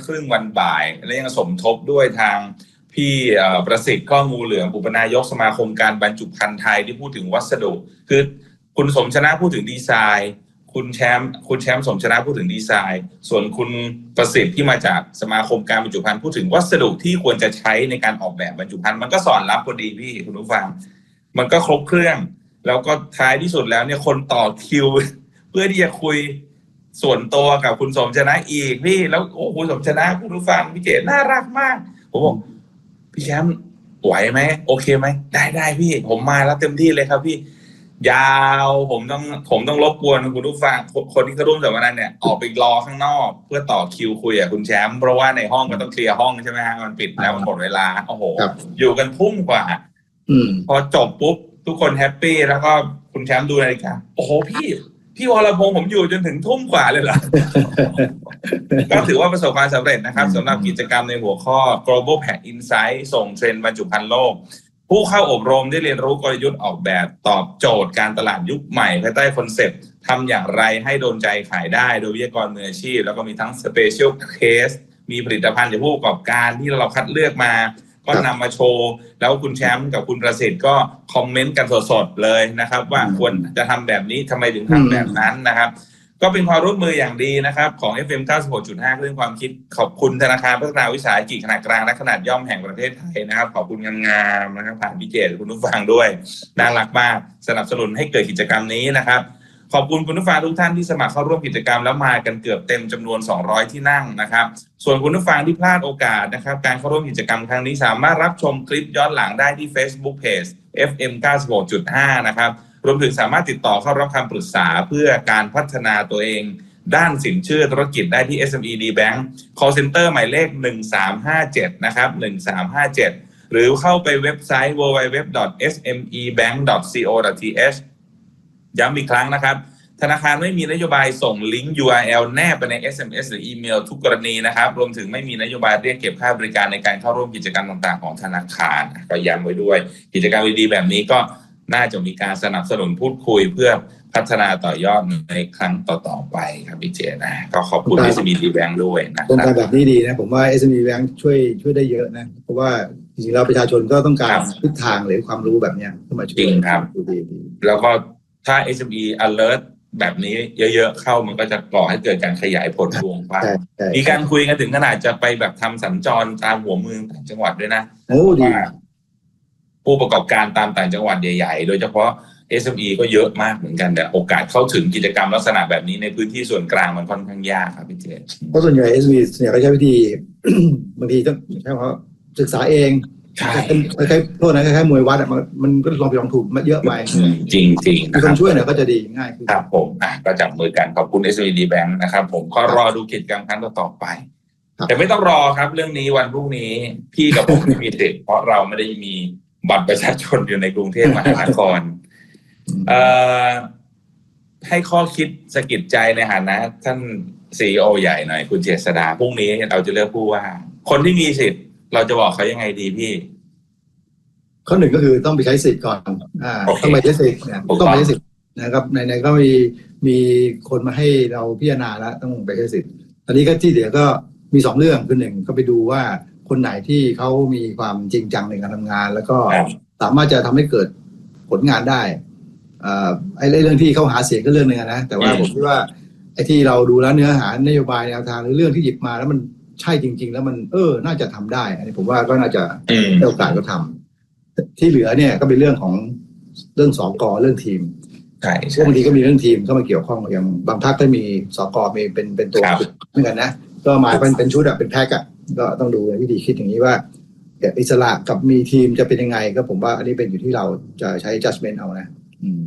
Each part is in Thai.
ครึ่งวันบ่ายและยังสมทบด้วยทางพี่ประสิทธิ์ข้องูเหลืองอุปนายกสมาคมการบรรจุภัณฑ์ไทยที่พูดถึงวัสดุคือคุณสมชนะพูดถึงดีไซน์คุณแชมป์สมชนะพูดถึงดีไซน์ส่วนคุณประสิทธิ์ที่มาจากสมาคมการบรรจุภัณฑ์พูดถึงวัสดุที่ควรจะใช้ในการออกแบบบรรจุภัณฑ์มันก็สอนรับพอดีพี่คุณผู้ฟังมันก็ครบเครื่องแล้วก็ท้ายที่สุดแล้วเนี่ยคนต่อคิวเพื่อที่จะคุยส่วนตัวกับคุณสมชนะอีกพี่แล้วโอ้คุณสมชนะคุณผู้ฟังพี่เจน่ารักมากผมบอกพี่แชมป์ไหวไหมโอเคไหมได้พี่ผมมาแล้วเต็มที่เลยครับพี่ยาวผมต้องรบกวนคุณผู้ฟังคนที่เข้าร่วมสัมมนาเนี่ยออกไปรอข้างนอกเพื่อต่อคิวคุยกับคุณแชมป์เพราะว่าในห้องก็ต้องเคลียร์ห้องใช่ไหมฮะมันปิดแล้วมันหมดเวลาโอ้โหอยู่กันทุ่มกว่าพอจบปุ๊บทุกคนแฮปปี้แล้วก็คุณแชมป์ดูนาฬิกาโอ้โหพี่วรพงษ์ผมอยู่จนถึงทุ่มกว่าเลยเหรอ ก็ถือว่าประสบความสำเร็จนะครับสำหรับกิจกรรมในหัวข้อ Global Pack Insight ส่งเทรนด์บรรจุภัณฑ์โลกผู้เข้าอบรมได้เรียนรู้กลยุทธ์ออกแบบตอบโจทย์การตลาดยุคใหม่ภายใต้คอนเซ็ปต์ทำอย่างไรให้โดนใจขายได้โดยวิทยากรมืออาชีพแล้วก็มีทั้ง Special Case มีผลิตภัณฑ์จากผู้ประกอบการที่เราคัดเลือกมาก็นำมาโชว์แล้วคุณแชมป์กับคุณประสิทธิ์ก็คอมเมนต์กันสดๆเลยนะครับว่าควรจะทำแบบนี้ทำไมถึงทำแบบนั้นนะครับก็เป็นความร่วมมืออย่างดีนะครับของ FM 96.5 เรื่องความคิดขอบคุณธนาคารพัฒนาวิสาหกิจขนาดกลางและขนาดย่อมแห่งประเทศไทยนะครับขอบคุณงามๆนะครับผ่านพี่เจตคุณผู้ฟังด้วยน่ารักมากสนับสนุนให้เกิดกิจกรรมนี้นะครับขอบคุณคุณผู้ฟังทุกท่านที่สมัครเข้าร่วมกิจกรรมแล้วมากันเกือบเต็มจำนวน200ที่นั่งนะครับส่วนคุณผู้ฟังที่พลาดโอกาสนะครับการเข้าร่วมกิจกรรมครั้งนี้สามารถรับชมคลิปย้อนหลังได้ที่ Facebook Page FM 96.5 นะครับรวมถึงสามารถติดต่อเข้ารับคำปรึกษาเพื่อการพัฒนาตัวเองด้านสินเชื่อธุรกิจได้ที่ SME D Bank Call Center หมายเลข1357นะครับ1357หรือเข้าไปเว็บไซต์ www.smebank.co.th ย้ำอีกครั้งนะครับธนาคารไม่มีนโยบายส่งลิงก์ URL แนบไปใน SMS หรืออีเมลทุกกรณีนะครับรวมถึงไม่มีนโยบายเรียกเก็บค่าบริการในการเข้าร่วมกิจกรรมต่างๆของธนาคารก็ย้ำไว้ด้วยกิจกรรมดีๆแบบนี้ก็น่าจะมีการสนับสนุนพูดคุยเพื่อพัฒนาต่อยอดในครั้งต่อๆไปครับพี่เจนะก็ขอบคุณ SME Bank ด้วยนะครับโครงการแบบนี้ดีนะผมว่า SME Bank ช่วยได้เยอะนะเพราะว่าจริงๆแล้วประชาชนก็ต้องการทิศทางหรือความรู้แบบนี้เข้ามาช่วยจริงครับแล้วก็ถ้า SME alert แบบนี้เยอะๆเข้ามันก็จะก่อให้เกิดการขยายผลวงกว้างมีการคุยกันถึงขนาดจะไปแบบทำสัญจรตามหัวเมืองต่างจังหวัดด้วยนะดีผู้ประกอบการตามต่างจังหวัดใหญ่ๆโดยเฉพาะ SME ก็เยอะมากเหมือนกันแต่โอกาสเข้าถึงกิจกรรมลักษณะแบบนี้ในพื้นที่ส่วนกลางมันค่อนข้างยากครับพี่เจเพราะส่วนใหญ่ SME เนี่ยเขาใช้วิธี บางทีต้องใช้เพราะศึกษาเองใช่คล้ายๆโทษนะคล้ายๆมวยวัดมันก็ลองไปลองถูกมาเยอะไปจริงๆมีคนช่วยเนี่ยก็จะดีง่ายขึ้นครับผมก็จับมือกันขอบคุณ SME Bank นะครับผมก็รอดูกิจกรรมครั้งต่อไปแต่ไม่ต้องรอครับเรื่องนี้วันพรุ่งนี้พี่กับผมไม่มีสิทธิ์เพราะเราไม่ได้มีบัตรประชาชนอยู่ในกรุงเทพมหานครให้ข้อคิดสะกิดใจในฐานะท่าน CEO ใหญ่หน่อยคุณเจษฎาพรุ่งนี้เราจะเลือกผู้ว่าคนที่มีสิทธิ์เราจะบอกเขายังไงดีพี่ข้อหนึ่งก็คือต้องไปใช้สิทธิ์ก่อนต้องไปใช้สิทธิ์ต้องไปใช้สิทธิ์นะครับในก็มีคนมาให้เราพิจารณาแล้วต้องไปใช้สิทธิ์ตอนนี้ก็ที่เหลือก็มี2เรื่องคือ1ก็ไปดูว่าคนไหนที่เขามีความจริงจังในการทำงานแล้วก็สามารถจะทำให้เกิดผลงานได้ไอ้เรื่องที่เขาหาเสียงก็เรื่องนึงนะแต่ว่าผมคิดว่าไอ้ที่เราดูแล้วเนื้อหานโยบายแนวทางหรือเรื่องที่หยิบมาแล้วมันใช่จริงๆแล้วมันน่าจะทำได้อันนี้ผมว่าก็น่าจะได้โอกาสก็ทำที่เหลือเนี่ยก็เป็นเรื่องของเรื่อง2 ก.เรื่องทีมใช่บางทีก็มีเรื่องทีมเข้ามาเกี่ยวข้องอย่างบางพรรคก็มี2 ก.มีเป็นตัวเหมือนกันนะก็มาเป็นชุดเป็นแพ็คก็ต้องดูวิธีคิดอย่างนี้ว่าอิสระกับมีทีมจะเป็นยังไงก็ผมว่าอันนี้เป็นอยู่ที่เราจะใช้ judgment เอานะ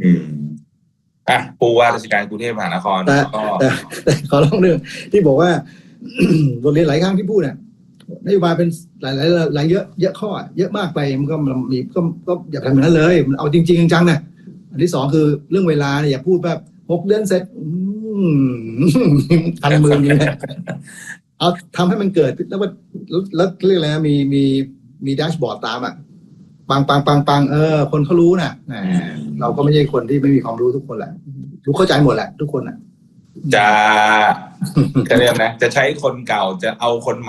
ผู้ว่าราชการกรุงเทพมหานครแต่ขอลองเรื่องที่บอกว่าบทเรียนหลายครั้งที่พูดเนี่ยนโยบายเป็นหลายเยอะข้อเยอะมากไปมันก็มีก็อย่าทำอย่างนั้นเลยมันเอาจริงๆจังๆนะอันที่2คือเรื่องเวลาเนี่ยอย่าพูดแบบ6 เดือนเสร็จทันมือนี่นะเอาทำให้มันเกิดแล้วเรียกอะไรนะมีแดชบอร์ดตามปังคนเขารู้นะเราก็ไม่ใช่คนที่ไม่มีความรู้ทุกคนแหละรู้เข้าใจหมดแหละทุกคนจะเรียกนะจะใช้คนเก่าจะเอาคน